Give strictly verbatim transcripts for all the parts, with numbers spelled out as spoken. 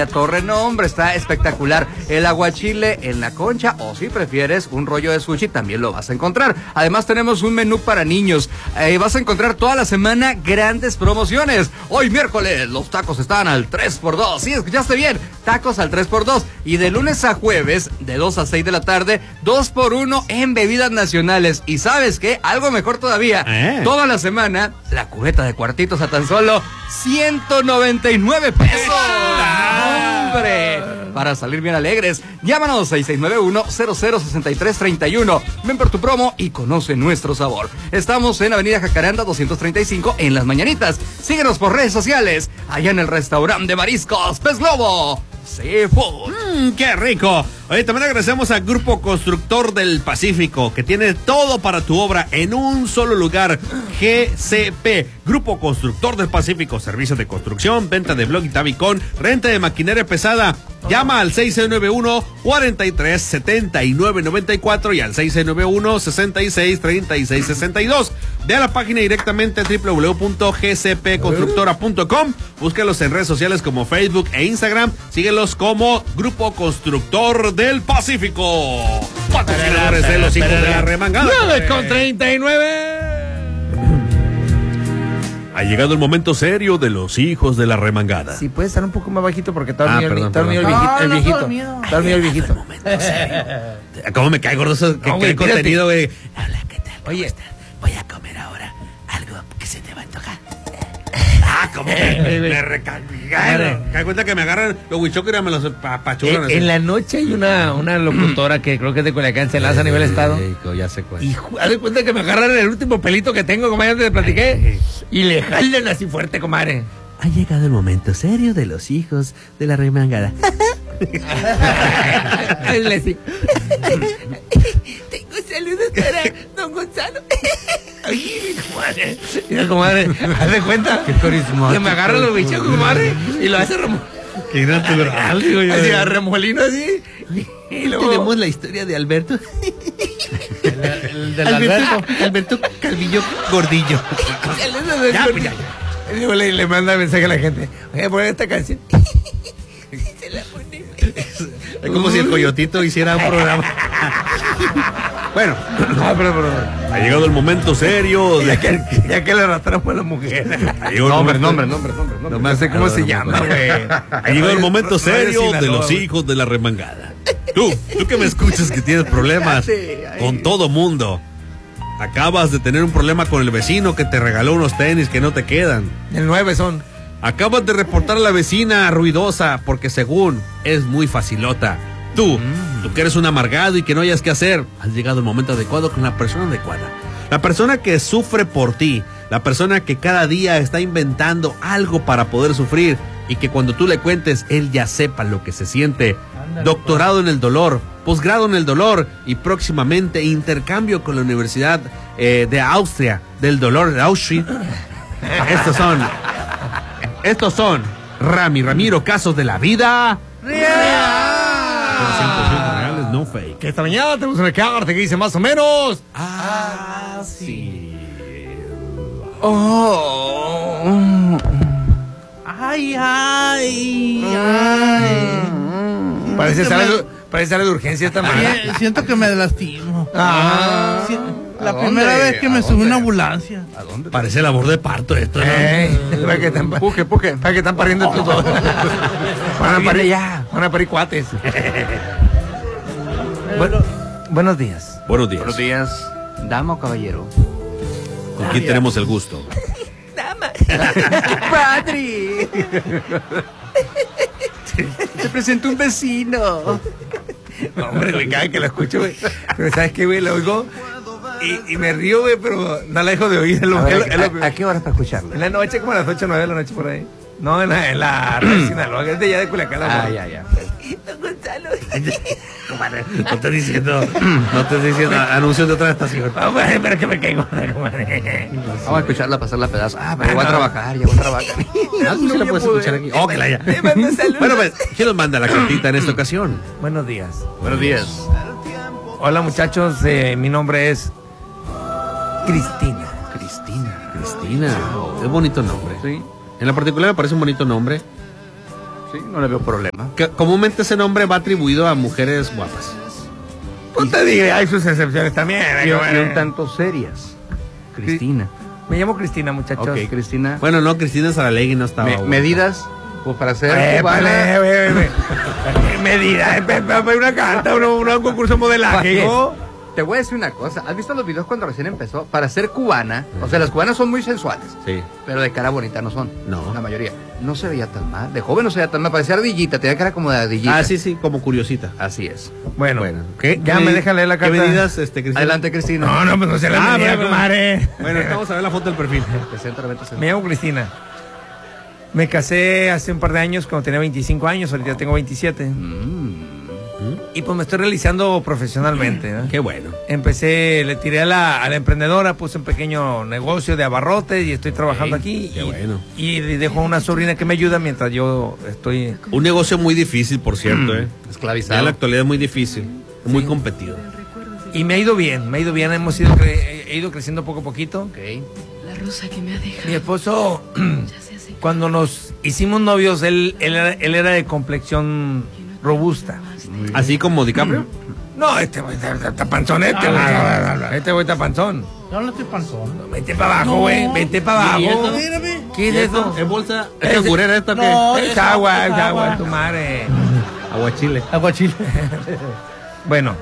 China Torre. No, hombre, está espectacular. El aguachile en la concha, o si prefieres un rollo de sushi, también lo vas a encontrar. Además tenemos un menú para niños. Eh, vas a encontrar toda la semana grandes promociones. Hoy miércoles los tacos están al tres por dos. Sí, escuchaste bien, tacos al tres por dos. Y de lunes a jueves, de dos a seis de la tarde, dos por uno en bebidas nacionales. Y ¿sabes qué? Algo mejor todavía. Eh. Toda la semana, la cubeta de cuartitos a tan solo ciento noventa y nueve pesos. ¡Ah! ¡Hombre! Para salir bien alegres, llámanos seis seis nueve uno, cero cero seis tres tres uno. Ven por tu promo y conoce nuestro sabor. Estamos en Avenida Jacaranda doscientos treinta y cinco en Las Mañanitas. Síguenos por redes sociales, allá en el restaurante de mariscos Pez Globo Seafood. Mmm, qué rico. Oye, también agradecemos al Grupo Constructor del Pacífico, que tiene todo para tu obra en un solo lugar. G C P, Grupo Constructor del Pacífico, servicios de construcción, venta de blog y tabicón, renta de maquinaria pesada. Llama al seis seis nueve uno, cuatro tres siete nueve nueve cuatro y al seis seis nueve uno, seis seis tres seis seis dos. Ve a la página directamente doble u doble u doble u punto g c p constructora punto com. Búscalos en redes sociales como Facebook e Instagram. Síguelos como Grupo Constructor del Pacífico. Patrocinadores de los hijos de la remangada. nueve con treinta y nueve. Ha llegado el momento serio de los hijos de la remangada. Si puede estar un poco más bajito porque está dormido ah, el, el viejito. No, el no viejito. Está dormido el viejito. ¿Cómo me cae gordo eso? No, ¿Qué, qué contenido, güey? Hola, ¿qué tal? ¿Cómo Oye, estás? Voy a comer ahora algo que se te va a antojar. Ah, ¿cómo que me recargaron? ¿Te das cuenta que me agarran los huichocos y me los apachurran? En, en la noche hay una, una locutora que creo que es de Culiacán, se lanza a nivel estado. Ya sé cuál. Y haz de cuenta que me agarran el último pelito que tengo, como antes te platiqué, y le jalan así fuerte, comadre. Ha llegado el momento serio de los hijos de la remangada. Tengo saludos para don Gonzalo. Ay, comadre. Mira, comadre, haz de cuenta Qué carismático. que me agarran los bichos, comadre, y lo hace remo... Qué natural, digo yo. Así, a remolino así. Y luego... Tenemos la historia de Alberto. El, el del Alberto, Alberto. Alberto Calvillo Gordillo. Saludos, ya, pues, ya, ya. Y le, le manda mensaje a la gente. Voy a poner esta canción. Se la pone. Es como si el Coyotito hiciera un programa. Bueno, Ah, pero, pero, ha llegado el momento serio. De... ya, que, ya que le arrastramos a la mujer. Nombre, nombre, nombre, nombre. No me sé cómo se llama, güey. Ha llegado el momento serio de los hijos de la remangada. Tú, tú que me escuchas que tienes problemas con todo mundo. Acabas de tener un problema con el vecino que te regaló unos tenis que no te quedan. El nueve son. Acabas de reportar a la vecina ruidosa porque según es muy facilota. Tú, mm. tú que eres un amargado y que no hayas que hacer, has llegado el momento adecuado con la persona adecuada. La persona que sufre por ti, la persona que cada día está inventando algo para poder sufrir y que cuando tú le cuentes, él ya sepa lo que se siente. Ándale, doctorado pues. En el dolor, posgrado en el dolor y próximamente intercambio con la Universidad eh, de Austria del dolor de Auschwitz. Estos son, estos son Rami Ramiro, casos de la vida real. cien por ciento reales, no fake. Que esta mañana tenemos una carta que dice más o menos. Ah, sí. Oh. Ay, ay, ay. Parece sala de, parece sala de urgencia esta mañana. Siento que me lastimo. Ah. La primera vez que me subí una ambulancia. ¿A dónde? Parece labor de parto esto, ¿no? Eh, para que están, puje, puje, para que están pariendo estos dos. Van a parir ya, van a parir cuates. Bueno, buenos días. Buenos días. Buenos días, dama o caballero. ¿Con quién tenemos el gusto? Dama. ¡Padre! Te presento un vecino. No, hombre, güey, cada que la escucho, güey. Pero ¿sabes qué, güey? La oigo y, y me río, güey, pero no la dejo de oír. Lo, a, ver, es lo, es lo, ¿a, ¿A qué horas para escucharla? En la noche, como a las ocho o nueve de la noche por ahí. No, en la, en la red Sinaloa, es de allá de Culiacán. Ah, ya, ya. Don Gonzalo. No te diciendo, no te diciendo anuncios de otra estación. Vamos, espera que me caigo. Vamos a escucharla, pasarla a pedazos. Ah, pero voy a trabajar, ya voy a trabajar. Ah, tú sí la puedes escuchar aquí. Oh, que la ya. Bueno, pues, ¿quién nos manda la cartita en esta ocasión? Buenos días. Buenos días. Hola, muchachos. Eh, mi nombre es Cristina. Cristina. Cristina. Es bonito nombre. Sí. En la particular me parece un bonito nombre. Sí, no le veo problema. Que comúnmente ese nombre va atribuido a mujeres guapas. Pues te diré, hay sus excepciones también. Y, ¿eh? y un tanto serias. Cristina. Me llamo Cristina, muchachos. Ok, Cristina. Bueno, no, Cristina Saralegui no estaba. Me- guapa. medidas pues, para ser Eh, cubana. vale, ve, ve. Medida, eh, pe- pe- pe- una carta, uno- uno- un concurso de modelaje. Oye, ¿no? Te voy a decir una cosa. ¿Has visto los videos cuando recién empezó? Para ser cubana, o sea, las cubanas son muy sensuales, Sí. pero de cara bonita no son. No. La mayoría. No se veía tan mal. De joven no se veía tan mal. Parecía ardillita, tenía cara como de ardillita. Ah, sí, sí, como curiosita. Así es. Bueno, Bueno, ¿qué? ya ¿Qué me medi- dejan leer la ¿Qué carta. medidas, este, Cristina? Adelante, Cristina. No, no, pues no se la Ah, medida, bueno, comadre. Bueno, vamos a ver la foto del perfil. Presenta, vente, Me llamo Cristina. Me casé hace un par de años cuando tenía veinticinco años, ahorita tengo veintisiete. Mm. Y pues me estoy realizando profesionalmente, ¿no? Qué bueno. Empecé, le tiré a la, a la emprendedora, puse un pequeño negocio de abarrotes y estoy trabajando Ok, aquí. qué y, bueno. Y dejo una sobrina que me ayuda mientras yo estoy... Un negocio muy difícil, por cierto, ¿eh? Ya Esclavizado. en la actualidad es muy difícil, muy competido. Y me ha ido bien, me ha ido bien, hemos ido cre- he ido creciendo poco a poquito. Ok. La rosa que me ha dejado. Mi esposo, Ya se hace cuando nos hicimos novios, él, él, era, él era de complexión robusta. Así como DiCaprio. No, este güey está, está- está panzón, este güey. Este güey está panzón. Yo no estoy panzón. Vente para abajo, güey, vente para ¿Y abajo. esto? Mírame. ¿Qué es eso? ¿Es bolsa? ¿Es Ese- cangurera esta o qué? No, Es es agua, agua, es es agua, agua. tu madre. Aguachile. Aguachile. Bueno.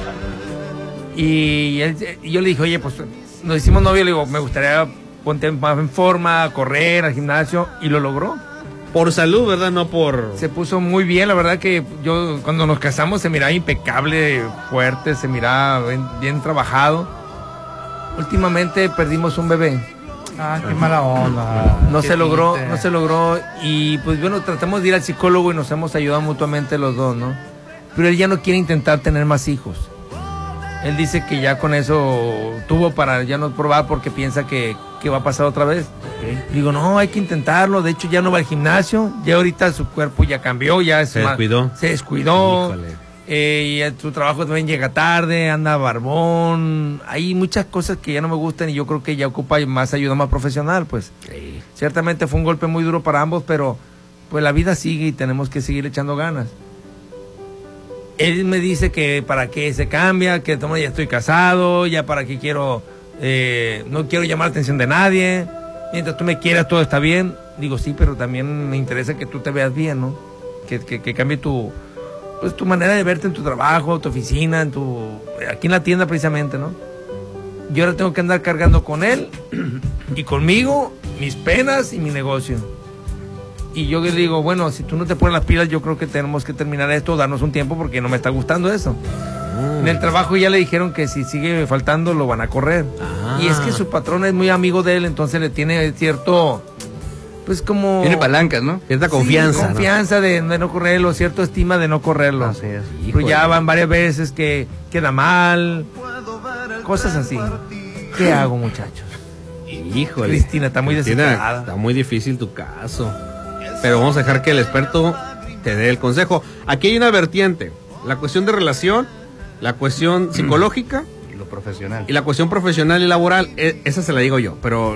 Y él- y yo le dije, oye, pues nos hicimos novios, le digo, me gustaría ponte más en forma, correr al gimnasio, y lo logró. Por salud, ¿verdad? No por... Se puso muy bien, la verdad que yo cuando nos casamos se miraba impecable, fuerte, se miraba bien, bien trabajado. Últimamente perdimos un bebé. Ah, qué mala onda. No Qué se logró, triste. no se logró y pues bueno, tratamos de ir al psicólogo y nos hemos ayudado mutuamente los dos, ¿no? Pero él ya no quiere intentar tener más hijos. Él dice que ya con eso tuvo para ya no probar porque piensa que, que va a pasar otra vez. Digo, no, hay que intentarlo. De hecho, ya no va al gimnasio. Ya ahorita su cuerpo ya cambió, ya es Se más- descuidó. Se descuidó. Híjole. Eh, y a su trabajo también llega tarde, anda barbón. Hay muchas cosas que ya no me gustan y yo creo que ya ocupa más ayuda más profesional, pues. Ciertamente fue un golpe muy duro para ambos, pero pues la vida sigue y tenemos que seguir echando ganas. Él me dice que para qué se cambia, que toma, ya estoy casado, ya para qué quiero, eh, no quiero llamar la atención de nadie. Mientras tú me quieras, todo está bien. Digo, sí, pero también me interesa que tú te veas bien, ¿no? Que, que, que cambie tu, pues, tu manera de verte en tu trabajo, tu oficina, en tu, aquí en la tienda precisamente, ¿no? Yo ahora tengo que andar cargando con él y conmigo mis penas y mi negocio. Y yo le digo, bueno, si tú no te pones las pilas, yo creo que tenemos que terminar esto, darnos un tiempo porque no me está gustando eso. En el trabajo ya le dijeron que si sigue faltando lo van a correr. Ah. Y es que su patrón es muy amigo de él, entonces le tiene cierto, pues como... Tiene palancas, ¿no? Cierta Sí, confianza, ¿no? confianza de, de no correrlo, cierto estima de no correrlo. Así es. Pero ya van varias veces que queda mal, cosas así. ¿Qué hago, muchachos? Híjole. Cristina, está muy Cristina, desesperada. Está muy difícil tu caso. Pero vamos a dejar que el experto te dé el consejo. Aquí hay una vertiente. La cuestión de relación, la cuestión psicológica Y lo profesional. y la cuestión profesional y laboral. E- esa se la digo yo, pero...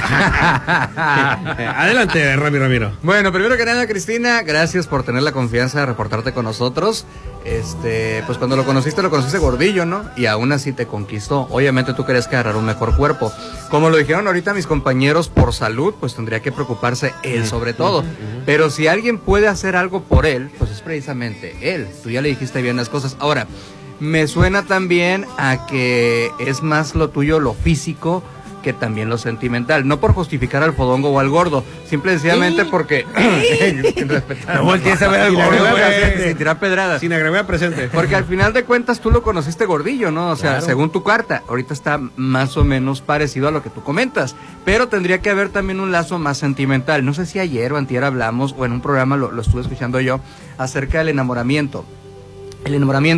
Eh, Adelante, Rami Ramiro. Bueno, primero que nada, Cristina, gracias por tener la confianza de reportarte con nosotros. Este, pues cuando lo conociste, lo conociste gordillo, ¿no? Y aún así te conquistó. Obviamente tú querías que agarrar un mejor cuerpo. Como lo dijeron ahorita mis compañeros, por salud, pues tendría que preocuparse él sobre todo. Pero si alguien puede hacer algo por él, pues es precisamente él. Tú ya le dijiste bien las cosas. Ahora, me suena también a que es más lo tuyo, lo físico, que también lo sentimental. No por justificar al fodongo o al gordo, simple y sencillamente porque... Sin respetar. No voltees a ver al Sin gordo, agregar- güey. sin tirar pedradas. Sin agregar presente. Porque al final de cuentas tú lo conociste gordillo, ¿no? O sea, Claro. según tu carta, ahorita está más o menos parecido a lo que tú comentas. Pero tendría que haber también un lazo más sentimental. No sé si ayer o antier hablamos, o en un programa lo, lo estuve escuchando yo, acerca del enamoramiento. El enamoramiento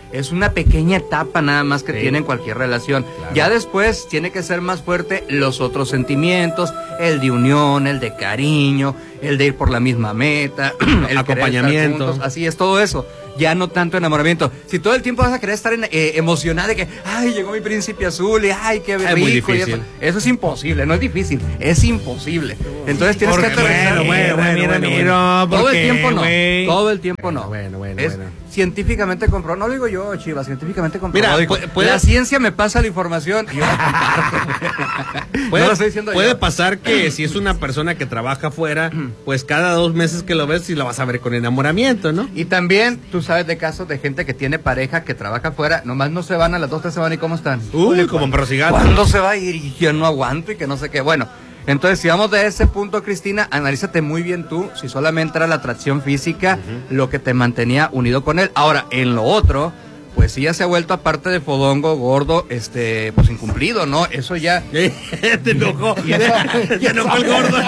es una pequeña etapa nada más que Sí. tiene en cualquier relación. Claro. Ya después tiene que ser más fuerte los otros sentimientos, el de unión, el de cariño, el de ir por la misma meta, el querer estar Acompañamiento. juntos. Así es, todo eso. Ya no tanto enamoramiento. Si todo el tiempo vas a querer estar en, eh, emocionada de que, ay, llegó mi príncipe azul y ay, qué rico. muy y difícil. eso, eso es imposible, no es difícil, es imposible. Entonces tienes que Porque, aterrizar. bueno, bueno, bueno, mira, bueno, mira, Todo el porque, tiempo no. güey. Todo el tiempo Bueno, no. bueno, bueno, es bueno. científicamente comprobado. No lo digo yo, Chivas, científicamente comprobado. Mira, Digo, pu- puede- la ciencia me pasa la información y yo la comparto. Puede, no lo estoy diciendo puede yo. pasar que si es una persona que trabaja afuera, pues cada dos meses que lo ves, sí la vas a ver con enamoramiento, ¿no? Y también tú sabes de casos de gente que tiene pareja que trabaja afuera, nomás no se van a las dos, tres semanas y cómo están. Uy, como perros y gatos. ¿Cuándo se va a ir? Y yo no aguanto y que no sé qué. Bueno, entonces si vamos de ese punto, Cristina, analízate muy bien tú si solamente era la atracción física lo que te mantenía unido con él. Ahora, en lo otro, pues sí ya se ha vuelto aparte de fodongo, gordo, este, pues incumplido, ¿no? Eso ya... Te enojó. Y eso- Ya enojó el gordo.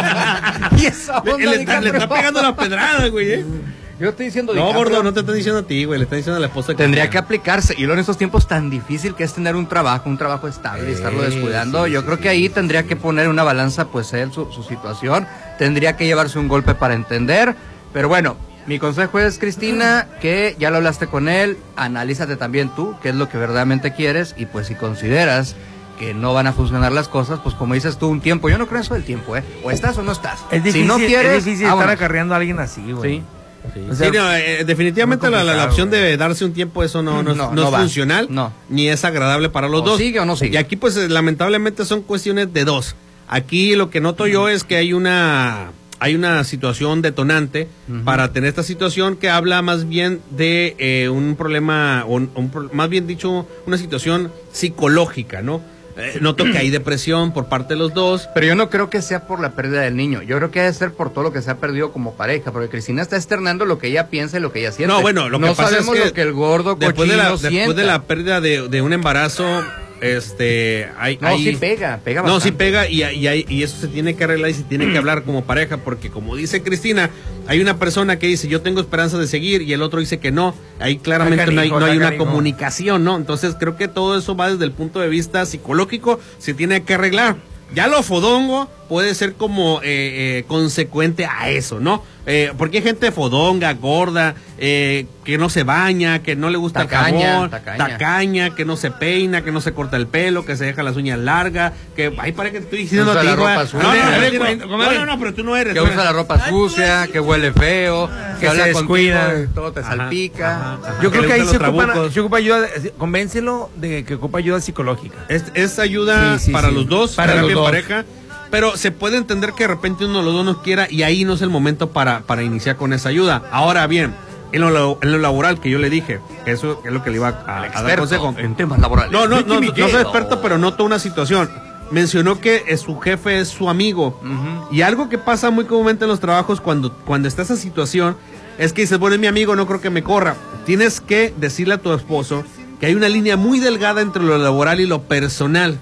y esa Le, onda, le está, le está DiCaprio. pegando la pedrada, güey, ¿eh? Yo estoy diciendo No, DiCaprio. gordo, no te está diciendo a ti, güey, le está diciendo a la esposa. Tendría que aplicarse, y luego en estos tiempos tan difícil que es tener un trabajo, un trabajo estable y estarlo Sí, descuidando, sí, yo sí, creo sí. que ahí tendría que poner una balanza, pues él, su, su situación, tendría que llevarse un golpe para entender, pero bueno, mi consejo es, Cristina, que ya lo hablaste con él, analízate también tú, qué es lo que verdaderamente quieres, y pues si consideras que no van a funcionar las cosas, pues como dices tú, un tiempo, yo no creo en eso del tiempo, ¿eh? O estás o no estás. Es difícil, si no quieres, es difícil vámonos. estar acarreando a alguien así, güey. Sí. Sí, O sea, Sí, no, eh, definitivamente muy la, la- la complicado, opción güey. de darse un tiempo, eso no, no, es- No, no no es va. funcional, No. ni es agradable para los O dos. sigue o no sigue. Y aquí, pues, eh, lamentablemente son cuestiones de dos. Aquí lo que noto yo es que hay una hay una situación detonante Ujú. para tener esta situación que habla más bien de eh, un problema, o un- un pro- más bien dicho, una situación psicológica, ¿no? Eh, noto que hay depresión por parte de los dos. Pero yo no creo que sea por la pérdida del niño. Yo creo que debe ser por todo lo que se ha perdido como pareja. Porque Cristina está externando lo que ella piensa y lo que ella siente. No, bueno, lo que no pasa sabemos es que lo que el gordo después cochino de la, después sienta. de la pérdida de, de un embarazo, este, hay, No, hay- sí pega, pega No, sí bastante. pega y, y, hay- y eso se tiene que arreglar y se tiene que hablar como pareja, porque como dice Cristina, hay una persona que dice yo tengo esperanza de seguir y el otro dice que no. Ahí claramente Está no hay, canijo, no hay está una canijo. comunicación, ¿no? Entonces creo que todo eso va desde el punto de vista psicológico, se tiene que arreglar. Ya lo fodongo puede ser como eh, eh, consecuente a eso, ¿no? Eh, porque hay gente fodonga, gorda, eh, que no se baña, que no le gusta Tacaña, el jabón, tacaña. tacaña, que no se peina, que no se corta el pelo, que se deja las uñas largas, que ahí para que te estoy diciendo Usa a ti, la ropa güey. sucia. No, no, A ver, a ver, güey, no, comadre. no, no, pero tú no eres. Que tú usa la eres- ropa sucia, que huele feo, que, Que habla se contigo descuida. y todo te Ajá, salpica. ajá, ajá. Yo creo le que ahí gustan se los ocupa, trabucos. se ocupa ayuda, convéncelo de que ocupa ayuda psicológica. Es, es ayuda Sí, sí, para sí. los dos, Para terapia los en dos. pareja, pero se puede entender que de repente uno de los dos no quiera y ahí no es el momento para, para iniciar con esa ayuda. Ahora bien, en lo, en lo laboral que yo le dije, que eso es lo que le iba a, a dar Experto consejo. en temas laborales. No, no, Ricky no, no, Miguel. no soy experto, pero noto una situación. Mencionó que eh, su jefe es su amigo. Ujú. Y algo que pasa muy comúnmente en los trabajos cuando, cuando está esa situación es que dices, bueno, es mi amigo, no creo que me corra. Tienes que decirle a tu esposo que hay una línea muy delgada entre lo laboral y lo personal.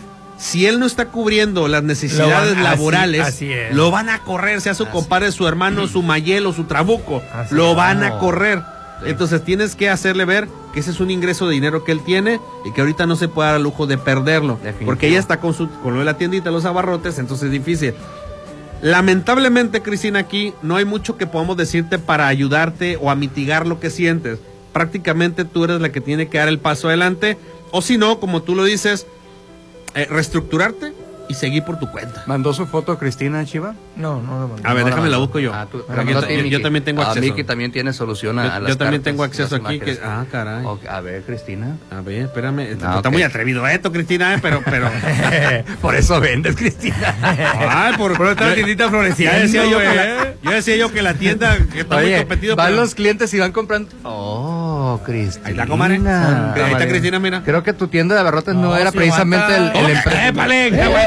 Si él no está cubriendo las necesidades Lo van- así- laborales, así es. lo van a correr, sea su compadre, su hermano, su mayelo, su trabuco, Así lo es. van a No. correr. Entonces tienes que hacerle ver que ese es un ingreso de dinero que él tiene y que ahorita no se puede dar el lujo de perderlo. Definitivo. Porque ella está con, su, con lo de la tiendita, los abarrotes, entonces es difícil. Lamentablemente, Cristina, aquí no hay mucho que podamos decirte para ayudarte o a mitigar lo que sientes. Prácticamente tú eres la que tiene que dar el paso adelante. O si no, como tú lo dices, eh, reestructurarte y seguir por tu cuenta. ¿Mandó su foto Cristina, Chiva? No, no, no. A ver, No, déjame no, la no. busco yo. Ah, tú- Porque pero yo, no tiene yo- yo Miki. también tengo Ah, acceso. Miki también tiene solución a, Yo- a las yo también cartas, tengo acceso las aquí, que- imágenes. ah, caray. Ok, a ver, Cristina. A ver, espérame. Está, Ah, está ok. muy atrevido esto, Cristina, eh, pero, pero. Por eso vendes, Cristina. Ay, por, Por otra tiendita floreciendo, Ya decía yo, que güey. la, yo decía yo que la tienda que está muy Oye, competido. van pero- los clientes y van comprando. Oh, Cristina. Ahí está, comadre. Ah, Ahí está Cristina, mira. Creo que tu tienda de abarrotes no, No, era sí precisamente el, aguanta. el ¡Oh, empresa. épale!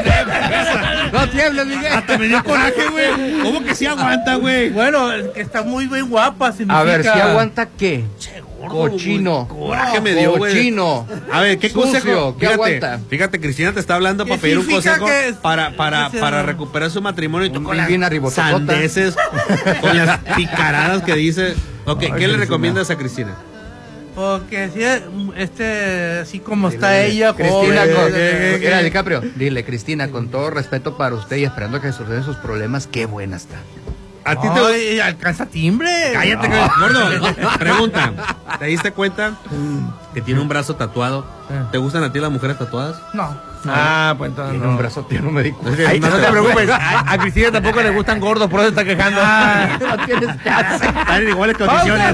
No tiembles, Miguel. Hasta me dio coraje, güey. ¿Cómo que sí aguanta, güey? Bueno, es que está muy bien guapa, significa. A ver, si aguanta qué? gordo, Cochino. güey. Coraje me dio, güey. Cochino. A ver, ¿qué Sucio, consejo? ¿qué Fíjate, aguanta? fíjate, Cristina te está hablando ¿Qué para pedir un significa consejo que es- para, para, que se- para recuperar su matrimonio y tú Un con las bien arribototota. sandeces, con las picaradas que dice. Ok, ¿qué le recomiendas a Cristina? Porque si este, así como está Dile, ella, Cristina, joven, con, eh, mira, DiCaprio, dile, Cristina, con todo respeto para usted y esperando que solucione sus problemas, qué buena está. ¿A ti te ay, alcanza timbre. Cállate, No. gordo. Pregunta, ¿te diste cuenta que tiene un brazo tatuado? ¿Te gustan a ti las mujeres tatuadas? No. Ah, pues entonces Tiene no. un brazo tierno, me di cuenta. Ay, no te preocupes, a, a Cristina tampoco le gustan gordos, por eso está quejando. No tienes chance. Están en iguales Pausa. condiciones.